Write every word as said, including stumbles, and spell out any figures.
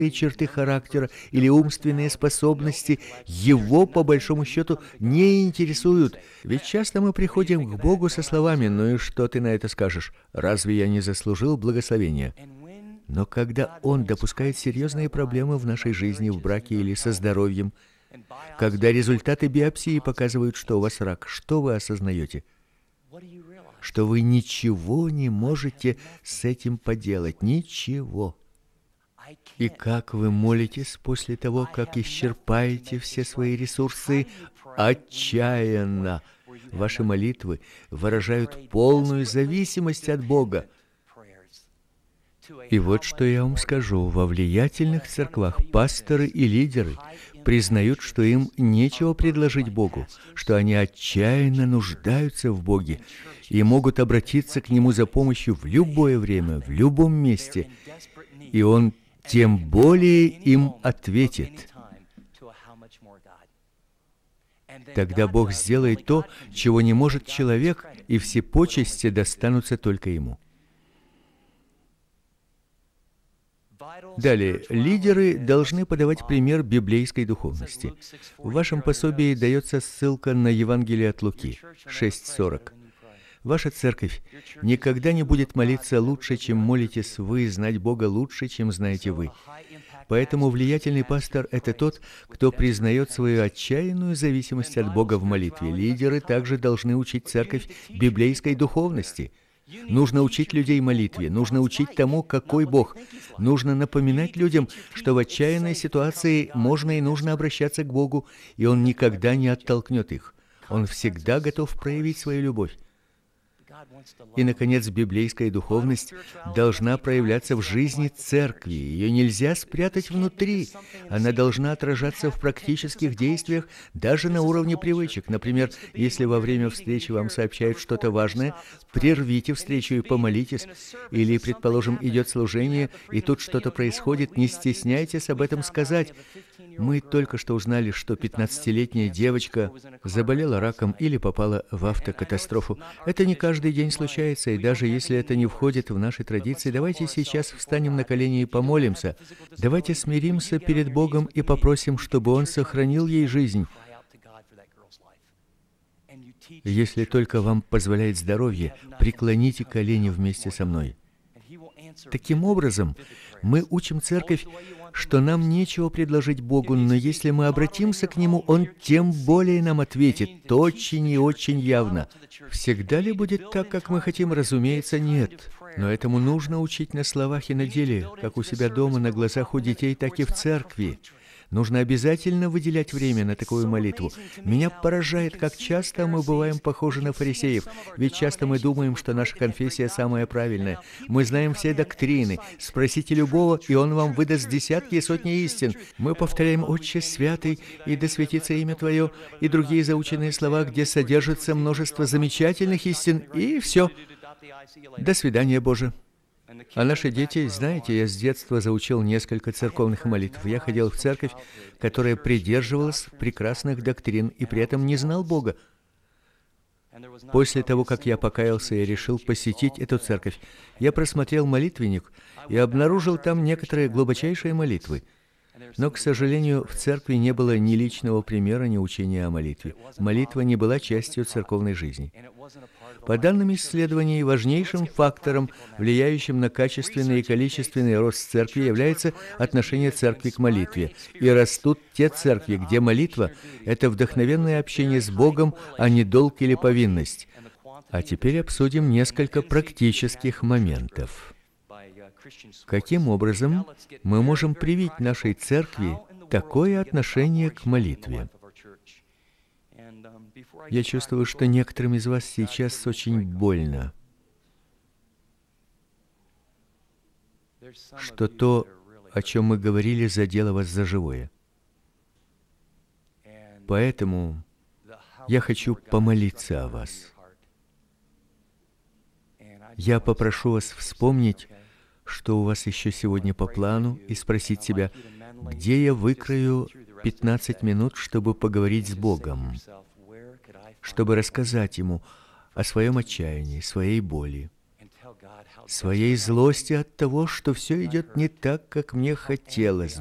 черты характера или умственные способности его, по большому счету, не интересуют. Ведь часто мы приходим к Богу со словами: «Ну и что ты на это скажешь? Разве я не заслужил благословения?» Но когда Он допускает серьезные проблемы в нашей жизни, в браке или со здоровьем, когда результаты биопсии показывают, что у вас рак, что вы осознаете? Что вы ничего не можете с этим поделать, ничего. И как вы молитесь после того, как исчерпаете все свои ресурсы? Отчаянно. Ваши молитвы выражают полную зависимость от Бога. И вот что я вам скажу. Во влиятельных церквах пасторы и лидеры признают, что им нечего предложить Богу, что они отчаянно нуждаются в Боге и могут обратиться к Нему за помощью в любое время, в любом месте, и Он тем более им ответит. Тогда Бог сделает то, чего не может человек, и все почести достанутся только Ему. Далее, лидеры должны подавать пример библейской духовности. В вашем пособии дается ссылка на Евангелие от Луки, шесть сорок. Ваша церковь никогда не будет молиться лучше, чем молитесь вы, знать Бога лучше, чем знаете вы. Поэтому влиятельный пастор – это тот, кто признает свою отчаянную зависимость от Бога в молитве. Лидеры также должны учить церковь библейской духовности. Нужно учить людей молитве, нужно учить тому, какой Бог. Нужно напоминать людям, что в отчаянной ситуации можно и нужно обращаться к Богу, и Он никогда не оттолкнет их. Он всегда готов проявить свою любовь. И, наконец, библейская духовность должна проявляться в жизни церкви. Ее нельзя спрятать внутри. Она должна отражаться в практических действиях, даже на уровне привычек. Например, если во время встречи вам сообщают что-то важное, прервите встречу и помолитесь. Или, предположим, идет служение, и тут что-то происходит, не стесняйтесь об этом сказать. Мы только что узнали, что пятнадцатилетняя девочка заболела раком или попала в автокатастрофу. Это не каждый день случается, и даже если это не входит в наши традиции, давайте сейчас встанем на колени и помолимся. Давайте смиримся перед Богом и попросим, чтобы Он сохранил ей жизнь. Если только вам позволяет здоровье, преклоните колени вместе со мной. Таким образом, мы учим церковь, что нам нечего предложить Богу, но если мы обратимся к Нему, Он тем более нам ответит, очень и очень явно. Всегда ли будет так, как мы хотим? Разумеется, нет. Но этому нужно учить на словах и на деле, как у себя дома, на глазах у детей, так и в церкви. Нужно обязательно выделять время на такую молитву. Меня поражает, как часто мы бываем похожи на фарисеев, ведь часто мы думаем, что наша конфессия самая правильная. Мы знаем все доктрины. Спросите любого, и он вам выдаст десятки и сотни истин. Мы повторяем «Отче святый» и «Да светится имя Твое» и другие заученные слова, где содержится множество замечательных истин, и все. До свидания, Боже. А наши дети, знаете, я с детства заучил несколько церковных молитв. Я ходил в церковь, которая придерживалась прекрасных доктрин и при этом не знал Бога. После того, как я покаялся и решил посетить эту церковь, я просмотрел молитвенник и обнаружил там некоторые глубочайшие молитвы. Но, к сожалению, в церкви не было ни личного примера, ни учения о молитве. Молитва не была частью церковной жизни. По данным исследований, важнейшим фактором, влияющим на качественный и количественный рост церкви, является отношение церкви к молитве. И растут те церкви, где молитва – это вдохновенное общение с Богом, а не долг или повинность. А теперь обсудим несколько практических моментов. Каким образом мы можем привить нашей церкви такое отношение к молитве? Я чувствую, что некоторым из вас сейчас очень больно, что то, о чем мы говорили, задело вас за живое. Поэтому я хочу помолиться о вас. Я попрошу вас вспомнить, что у вас еще сегодня по плану, и спросить себя, где я выкрою пятнадцать минут, чтобы поговорить с Богом, чтобы рассказать Ему о своем отчаянии, своей боли, своей злости от того, что все идет не так, как мне хотелось